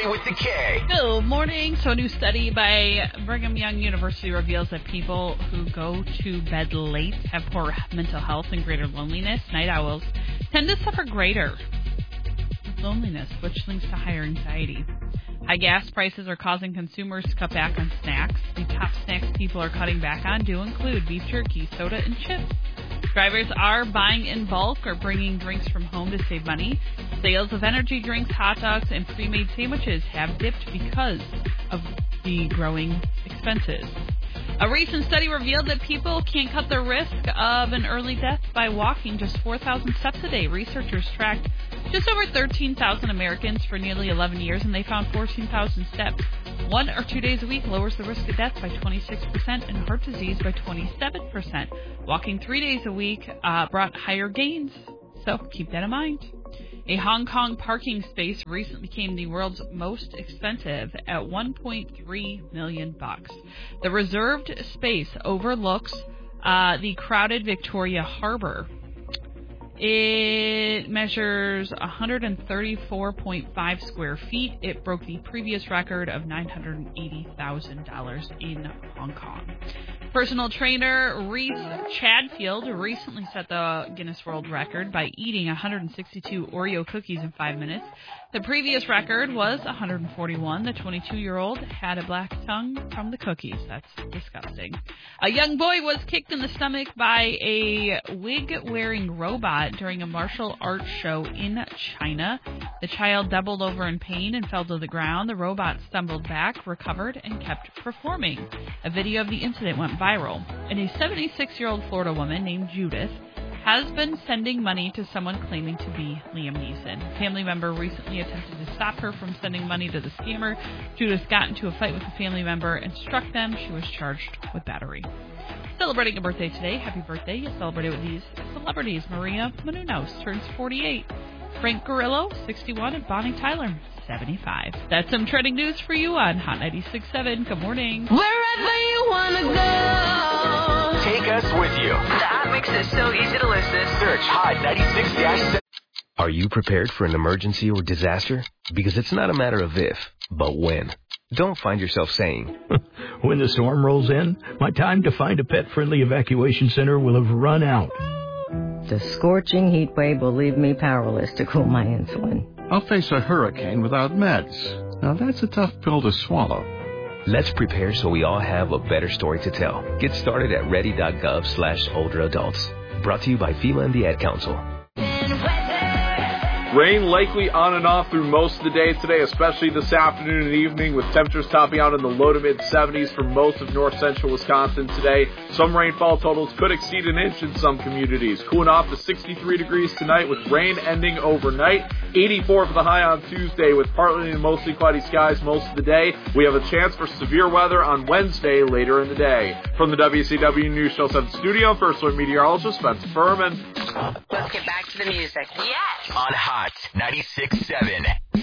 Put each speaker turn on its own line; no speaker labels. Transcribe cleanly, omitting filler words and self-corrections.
Celebrity with the K.
Good morning. So a new study by Brigham Young University reveals that people who go to bed late have poor mental health and greater loneliness. Night owls tend to suffer greater loneliness, which links to higher anxiety. High gas prices are causing consumers to cut back on snacks. The top snacks people are cutting back on do include beef jerky, soda, and chips. Drivers are buying in bulk or bringing drinks from home to save money. Sales of energy drinks, hot dogs, and pre-made sandwiches have dipped because of the growing expenses. A recent study revealed that people can cut the risk of an early death by walking just 4,000 steps a day. Researchers tracked just over 13,000 Americans for nearly 11 years, and they found 14,000 steps 1 or 2 days a week lowers the risk of death by 26% and heart disease by 27%. Walking 3 days a week brought higher gains, so keep that in mind. A Hong Kong parking space recently became the world's most expensive at $1.3 million. The reserved space overlooks the crowded Victoria Harbour. It measures 134.5 square feet. It broke the previous record of $980,000 in Hong Kong. Personal trainer Reese Chadfield recently set the Guinness World Record by eating 162 Oreo cookies in 5 minutes. The previous record was 141. The 22-year-old had a black tongue from the cookies. That's disgusting. A young boy was kicked in the stomach by a wig-wearing robot during a martial arts show in China. The child doubled over in pain and fell to the ground. The robot stumbled back, recovered, and kept performing. A video of the incident went viral. And a 76-year-old Florida woman named Judith has been sending money to someone claiming to be Liam Neeson. A family member recently attempted to stop her from sending money to the scammer. Judith got into a fight with a family member and struck them. She was charged with battery. Celebrating a birthday today. Happy birthday. You celebrate it with these celebrities. Maria Menounos turns 48. Frank Grillo, 61. And Bonnie Tyler, 75. That's some trending news for you on Hot 96.7. Good morning.
Wherever you want to go.
Take us with you.
The Hot Mix is so easy to listen.
Search Hot 96-7.
Are you prepared for an emergency or disaster? Because it's not a matter of if, but when. Don't find yourself saying,
when the storm rolls in, my time to find a pet-friendly evacuation center will have run out.
The scorching heat wave will leave me powerless to cool my insulin.
I'll face a hurricane without meds. Now that's a tough pill to swallow.
Let's prepare so we all have a better story to tell. Get started at ready.gov/older adults. Brought to you by FEMA and the Ad Council.
Rain likely on and off through most of the day today, especially this afternoon and evening, with temperatures topping out in the low to mid-70s for most of north central Wisconsin today. Some rainfall totals could exceed an inch in some communities. Cooling off to 63 degrees tonight with rain ending overnight. 84 for the high on Tuesday with partly and mostly cloudy skies most of the day. We have a chance for severe weather on Wednesday later in the day. From the WCW News Show 7 studio, First Alert meteorologist Spencer Furman.
Let's get back to the music. Yes!
On Hot 96.7.